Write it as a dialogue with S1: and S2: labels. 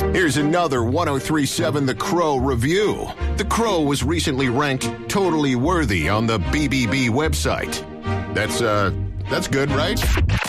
S1: Here's another 1037 The Crow review. The Crow was recently ranked totally worthy on the BBB website. That's good, right?